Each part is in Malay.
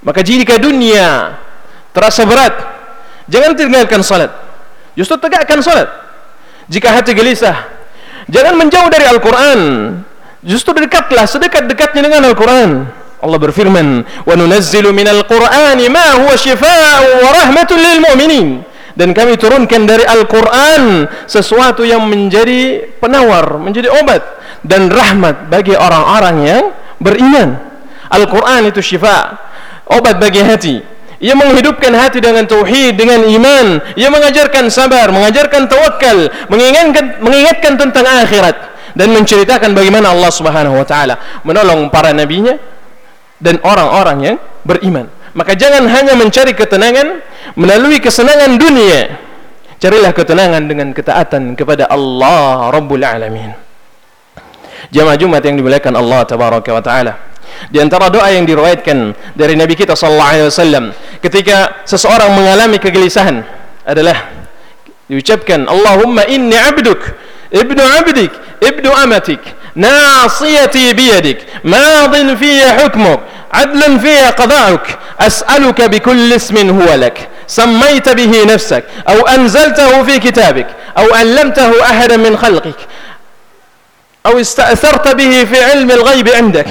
Maka jika dunia terasa berat, jangan tinggalkan salat, justru tegakkan salat. Jika hati gelisah, jangan menjauh dari Al-Quran, justru dekatlah sedekat-dekatnya dengan Al-Quran. Allah berfirman, wa nunazzilu minal Qur'ani ma huwa shifaa'un wa rahmatun lil mu'minin. Dan kami turunkan dari Al-Quran sesuatu yang menjadi penawar, menjadi obat dan rahmat bagi orang-orang yang beriman. Al-Quran itu syifa, obat bagi hati. Ia menghidupkan hati dengan tauhid, dengan iman. Ia mengajarkan sabar, mengajarkan tawakal, mengingatkan tentang akhirat, dan menceritakan bagaimana Allah Subhanahu wa taala menolong para nabinya dan orang-orang yang beriman. Maka jangan hanya mencari ketenangan melalui kesenangan dunia. Carilah ketenangan dengan ketaatan kepada Allah Rabbul Alamin. Jamaah Jumat yang dimuliakan Allah Tabaraka wa taala, di antara doa yang diriwayatkan dari Nabi kita sallallahu alaihi wasallam ketika seseorang mengalami kegelisahan adalah diucapkan, Allahumma inni abduk, ibnu abdik, ibnu amatik, nasiyati biyadik, madin fiyya hukmuk, adlan fiyya qada'uk, as'aluka bikulli ismin huwa lak, سميت به نفسك أو أنزلته في كتابك أو علمته أحدا من خلقك أو استأثرت به في علم الغيب عندك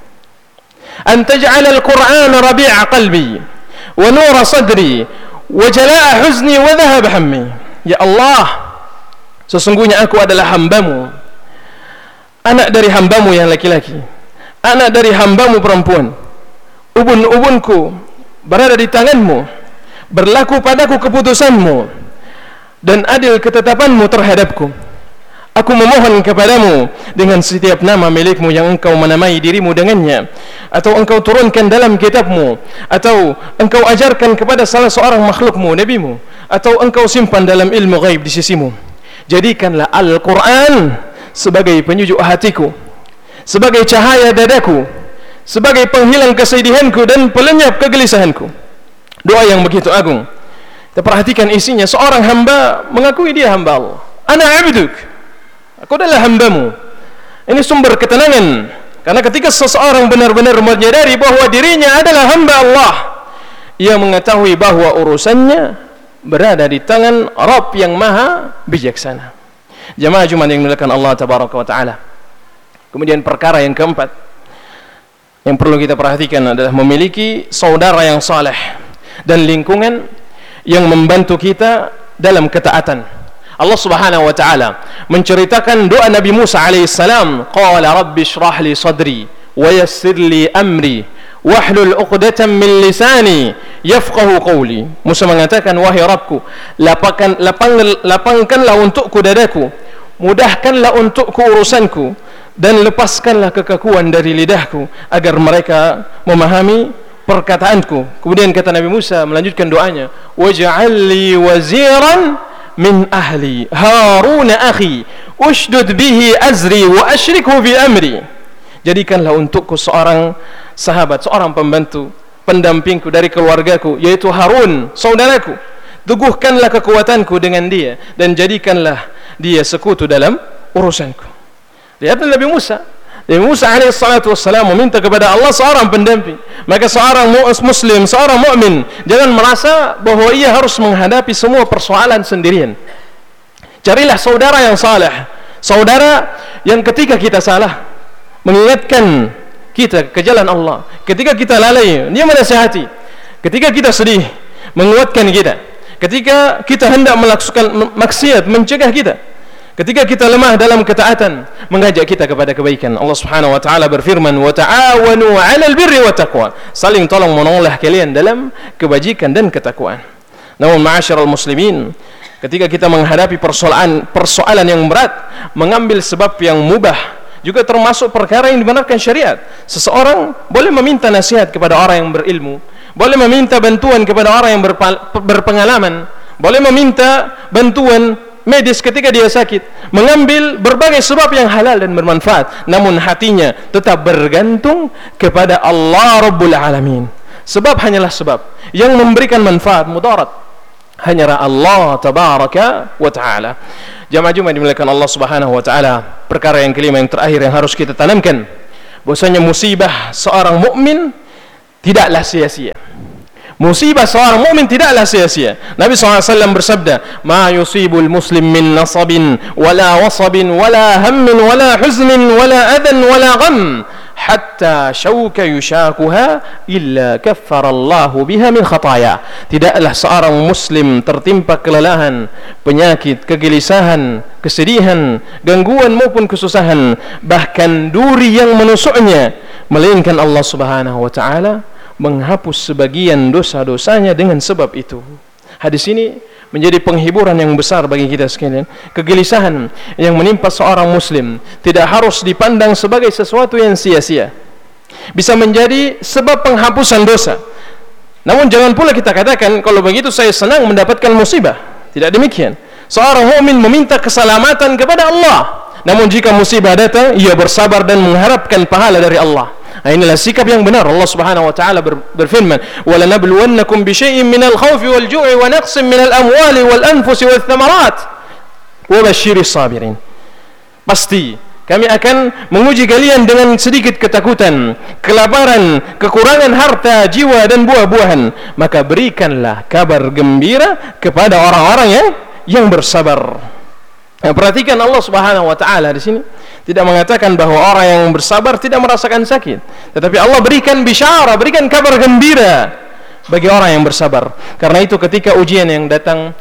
أن تجعل القرآن ربيع قلبي ونور صدري وجلاء حزني وذهب همي. Ya Allah, sesungguhnya aku adalah hambamu, anak dari hambamu yang laki-laki, anak dari hambamu perempuan. Ubun-ubunku berada di tanganmu, berlaku padaku keputusanmu, dan adil ketetapanmu terhadapku. Aku memohon kepadamu dengan setiap nama milikmu yang engkau menamai dirimu dengannya, atau engkau turunkan dalam kitabmu, atau engkau ajarkan kepada salah seorang makhlukmu, nabimu, atau engkau simpan dalam ilmu gaib di sisimu. Jadikanlah Al-Quran sebagai penyujuk hatiku, sebagai cahaya dadaku, sebagai penghilang kesedihanku dan pelenyap kegelisahanku. Doa yang begitu agung. Kita perhatikan isinya. Seorang hamba mengakui dia hamba Allah. Ana abduk, aku adalah hambamu. Ini sumber ketenangan. Karena ketika seseorang benar-benar menyadari bahwa dirinya adalah hamba Allah, ia mengetahui bahwa urusannya berada di tangan Rabb yang maha bijaksana. Jamaah Jumat yang dimuliakan Allah Tabaraka wa taala. Kemudian perkara yang keempat yang perlu kita perhatikan adalah memiliki saudara yang saleh dan lingkungan yang membantu kita dalam ketaatan. Allah Subhanahu wa taala menceritakan doa Nabi Musa alaihi salam, qala rabbi shrah li sadri wa yassir li amri wahlul 'uqdatam min lisani yafqahu qawli. Musa mengatakan, wahai Rabbku, lapangkanlah untukku dadaku, mudahkanlah untukku urusanku, dan lepaskanlah kekakuan dari lidahku agar mereka memahami perkataanku. Kemudian kata Nabi Musa melanjutkan doanya, waj'al li waziran min ahli Harun akhi ushdud bihi azri wa ashrikhu fi amri. Jadikanlah untukku seorang sahabat, seorang pembantu, pendampingku dari keluargaku, yaitu Harun, saudaraku. Teguhkanlah kekuatanku dengan dia dan jadikanlah dia sekutu dalam urusanku. Lihatlah Nabi Musa alaihi salatu wassalam meminta kepada Allah seorang pendamping. Maka seorang muslim, seorang mukmin, jangan merasa bahwa ia harus menghadapi semua persoalan sendirian. Carilah saudara yang saleh, saudara yang ketika kita salah mengingatkan kita ke jalan Allah, ketika kita lalai dia menasihati, ketika kita sedih menguatkan kita, ketika kita hendak melakukan maksiat mencegah kita, ketika kita lemah dalam ketaatan mengajak kita kepada kebaikan. Allah Subhanahu wa taala berfirman, wa ta'awanu 'alal birri wat taqwa, saling tolong menolonglah kalian dalam kebajikan dan ketakwaan. Namun ma'asyiral muslimin, ketika kita menghadapi persoalan yang berat, mengambil sebab yang mubah juga termasuk perkara yang dibenarkan syariat. Seseorang boleh meminta nasihat kepada orang yang berilmu, boleh meminta bantuan kepada orang yang berpengalaman, boleh meminta bantuan medis ketika dia sakit, mengambil berbagai sebab yang halal dan bermanfaat, namun hatinya tetap bergantung kepada Allah Rabbul Alamin. Sebab hanyalah sebab yang memberikan manfaat, mudarat hanyalah Allah Tabaraka wa Ta'ala. Jamaah Jumat dimuliakan Allah Subhanahu wa taala. Perkara yang kelima yang terakhir yang harus kita tanamkan, bahwasanya musibah seorang mukmin tidaklah sia-sia. Musibah seorang mukmin tidaklah sia-sia. Nabi SAW bersabda, "Ma yusibul muslim min nasabin wala wasabin wala hammin wala huznin wala adan wala gham hatta syauka yushakuha illa kaffarallahu biha min khataya." Tidaklah seorang muslim tertimpa kelelahan, penyakit, kegelisahan, kesedihan, gangguan maupun kesusahan, bahkan duri yang menusuknya, melainkan Allah Subhanahu wa taala menghapus sebagian dosa-dosanya dengan sebab itu. Hadis ini menjadi penghiburan yang besar bagi kita sekalian. Kegelisahan yang menimpa seorang muslim tidak harus dipandang sebagai sesuatu yang sia-sia. Bisa menjadi sebab penghapusan dosa. Namun jangan pula kita katakan, kalau begitu saya senang mendapatkan musibah. Tidak demikian. Seorang mukmin meminta keselamatan kepada Allah. Namun jika musibah datang, ia bersabar dan mengharapkan pahala dari Allah. Inilah sikap yang benar. Allah Subhanahu wa taala berfirman, "Wa lanabluwannakum bi syai'in minal khawfi wal ju'i wa naqsin minal amwali wal anfusi wath thamarat wa basyiris sabirin." Pasti kami akan menguji kalian dengan sedikit ketakutan, kelaparan, kekurangan harta, jiwa dan buah-buahan, maka berikanlah kabar gembira kepada orang-orang yang bersabar. Perhatikan, Allah Subhanahu wa taala di sini tidak mengatakan bahwa orang yang bersabar tidak merasakan sakit, tetapi Allah berikan bisyarah, berikan kabar gembira bagi orang yang bersabar. Karena itu ketika ujian datang,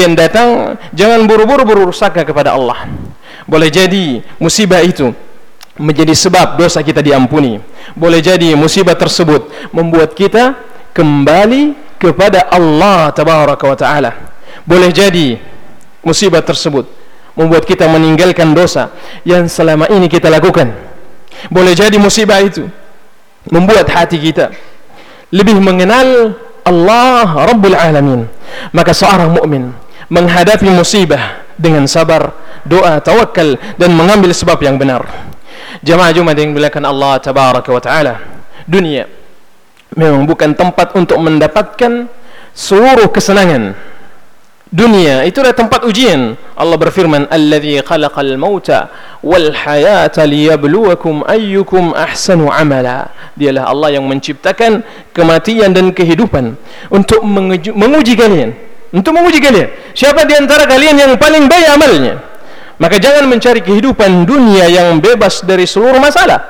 jangan buru-buru berusaha kepada Allah. Boleh jadi musibah itu menjadi sebab dosa kita diampuni. Boleh jadi musibah tersebut membuat kita kembali kepada Allah Tabaraka wa taala. Boleh jadi musibah tersebut membuat kita meninggalkan dosa yang selama ini kita lakukan. Boleh jadi musibah itu membuat hati kita lebih mengenal Allah Rabbul Alamin. Maka seorang mukmin menghadapi musibah dengan sabar, doa, tawakal dan mengambil sebab yang benar. Jamaah Jumat yang dimuliakan Allah Tabaraka wa taala, dunia memang bukan tempat untuk mendapatkan seluruh kesenangan. Dunia itulah tempat ujian. Allah berfirman, "Alladzi khalaqal mauta wal hayata liyabluwakum ayyukum ahsanu amala." Dialah Allah yang menciptakan kematian dan kehidupan untuk menguji kalian. Untuk menguji kalian, siapa di antara kalian yang paling baik amalnya. Maka jangan mencari kehidupan dunia yang bebas dari seluruh masalah.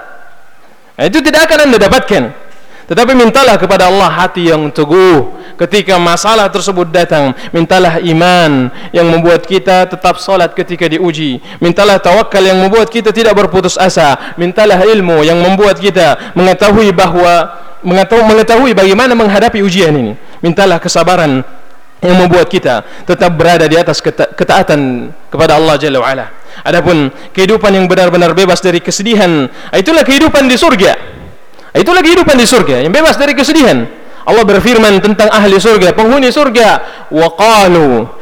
Itu tidak akan Anda dapatkan. Tetapi mintalah kepada Allah hati yang teguh ketika masalah tersebut datang. Mintalah iman yang membuat kita tetap salat ketika diuji. Mintalah tawakal yang membuat kita tidak berputus asa. Mintalah ilmu yang membuat kita mengetahui bagaimana menghadapi ujian ini. Mintalah kesabaran yang membuat kita tetap berada di atas ketaatan kepada Allah Jalla wa'ala. Adapun kehidupan yang benar-benar bebas dari kesedihan, itulah kehidupan di surga. Itulah kehidupan di surga yang bebas dari kesedihan. Allah berfirman tentang ahli surga, penghuni surga, wa qalu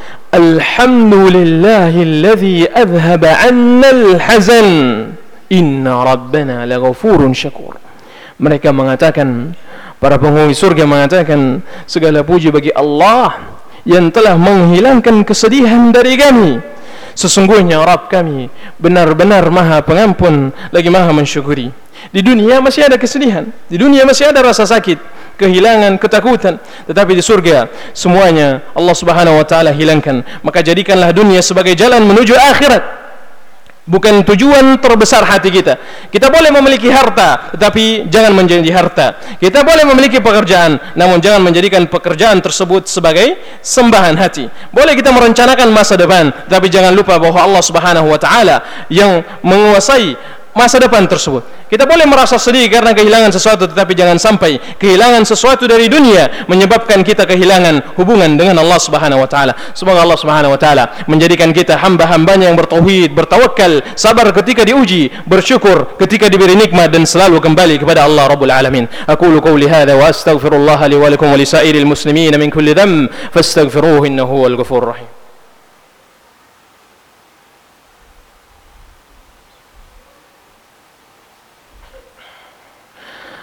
alhamdulillahilladzi adhhaba 'annal hazan inna rabbana laghafurun syakur. Mereka mengatakan, para penghuni surga mengatakan, segala puji bagi Allah yang telah menghilangkan kesedihan dari kami. Sesungguhnya Rabb kami benar-benar Maha Pengampun lagi Maha Mensyukuri. Di dunia masih ada kesedihan, di dunia masih ada rasa sakit, kehilangan, ketakutan, tetapi di surga semuanya Allah Subhanahu wa taala hilangkan. Maka jadikanlah dunia sebagai jalan menuju akhirat, bukan tujuan terbesar hati kita. Kita boleh memiliki harta, tetapi jangan menjadi harta. Kita boleh memiliki pekerjaan, namun jangan menjadikan pekerjaan tersebut sebagai sembahan hati. Boleh kita merencanakan masa depan, tapi jangan lupa bahwa Allah Subhanahu wa taala yang menguasai masa depan tersebut. Kita boleh merasa sedih karena kehilangan sesuatu, tetapi jangan sampai kehilangan sesuatu dari dunia menyebabkan kita kehilangan hubungan dengan Allah Subhanahu wa taala. Semoga Allah Subhanahu wa taala menjadikan kita hamba-hambanya yang bertauhid, bertawakal, sabar ketika diuji, bersyukur ketika diberi nikmat, dan selalu kembali kepada Allah Rabbul Alamin. Aqulu qawli hadza wa astaghfirullah li wa lakum wa lisairil muslimin min kulli dhanb fastaghfiruhu innahu huwal ghafurur rahim.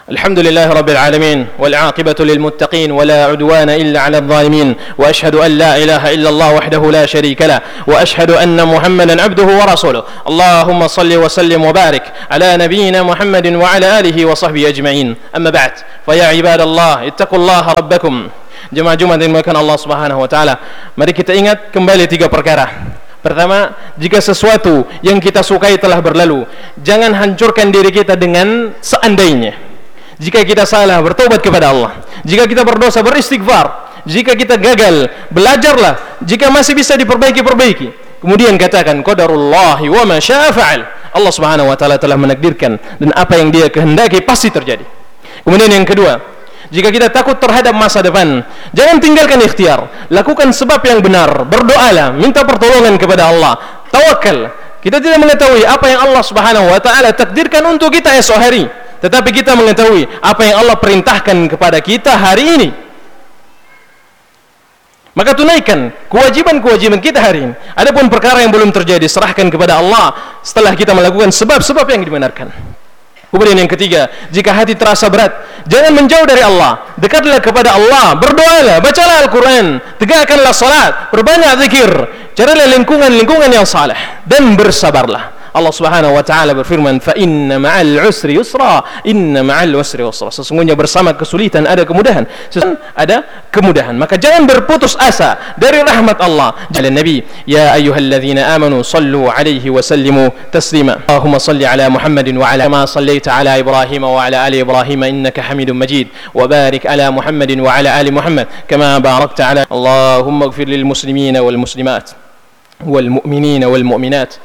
الحمد لله رب العالمين والعاقبة للمتقين ولا عدوان إلا على الظالمين وأشهد أن لا إله إلا الله وحده لا شريك له وأشهد أن محمدا عبده ورسوله اللهم صل وسلم وبارك على نبينا محمد وعلى آله وصحبه أجمعين أما بعد فيا عباد الله اتقوا الله ربكم. Jemaah Jumat yang dimuliakan Allah Subhanahu wa taala, mari kita ingat kembali 3 perkara. Pertama, jika sesuatu yang kita sukai telah berlalu, jangan hancurkan diri kita dengan seandainya. Jika kita salah, bertobat kepada Allah. Jika kita berdosa, beristighfar. Jika kita gagal, belajarlah. Jika masih bisa diperbaiki, perbaiki. Kemudian katakan qadarullahi wa ma syaa fa'al. Allah Subhanahu wa taala telah menakdirkan, dan apa yang Dia kehendaki pasti terjadi. Kemudian yang kedua, jika kita takut terhadap masa depan, jangan tinggalkan ikhtiar. Lakukan sebab yang benar. Berdoalah, minta pertolongan kepada Allah. Tawakal. Kita tidak mengetahui apa yang Allah Subhanahu wa taala takdirkan untuk kita esok hari, tetapi kita mengetahui apa yang Allah perintahkan kepada kita hari ini. Maka tunaikan kewajiban-kewajiban kita hari ini. Adapun perkara yang belum terjadi, serahkan kepada Allah setelah kita melakukan sebab-sebab yang dibenarkan. Kemudian yang ketiga, jika hati terasa berat, jangan menjauh dari Allah. Dekatlah kepada Allah, berdoalah, bacalah Al-Quran, tegakkanlah salat, perbanyak zikir, carilah lingkungan-lingkungan yang saleh, dan bersabarlah. Allah Subhanahu wa taala berfirman, "Fa inna ma'al usri yusra, inna ma'al usri yusra." Sesungguhnya bersama kesulitan ada kemudahan. Ada kemudahan. Maka jangan berputus asa dari rahmat Allah. Jalla Nabi, ya ayyuhalladzina amanu sallu alaihi wa sallimu taslima. Allahumma salli ala Muhammadin wa ala ma sallaita ala Ibrahim wa ala ali Ibrahim innaka Hamidum Majid. Wa barik ala Muhammadin wa ala ali Muhammad kama barakta ala. Allahumma ighfir lil muslimina wal muslimat wal mu'minina wal mu'minat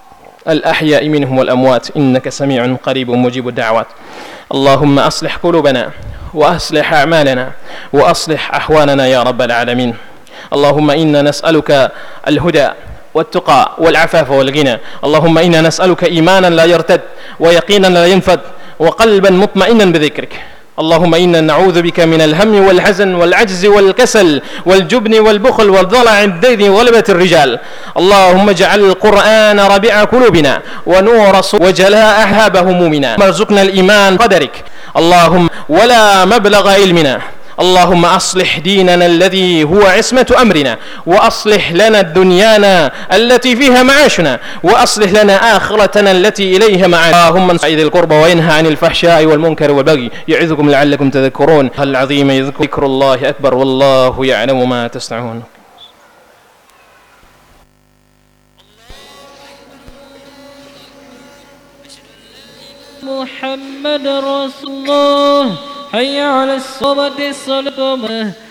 الأحياء منهم والأموات إنك سميع قريب مجيب الدعوات. اللهم أصلح قلوبنا وأصلح أعمالنا وأصلح أحوالنا يا رب العالمين. اللهم إنا نسألك الهدى والتقى والعفاف والغنى. اللهم إنا نسألك إيمانا لا يرتد ويقينا لا ينفد وقلبا مطمئنا بذكرك. اللهم إنا نعوذ بك من الهم والحزن والعجز والكسل والجبن والبخل والضلع الدين وغلبة الرجال. اللهم اجعل القرآن ربيع قلوبنا ونور وجلاء أحباب همومنا. ارزقنا الإيمان قدرك اللهم ولا مبلغ علمنا. اللهم أصلح ديننا الذي هو عصمة أمرنا وأصلح لنا دنيانا التي فيها معاشنا وأصلح لنا آخرتنا التي إليها معاشنا. اللهم انصر ذي القربى وينهى عن الفحشاء والمنكر والبغي يعظكم لعلكم تذكرون. العظيم ذكر الله أكبر والله يعلم ما تصنعون. محمد رسول الله. حي على الصلاة.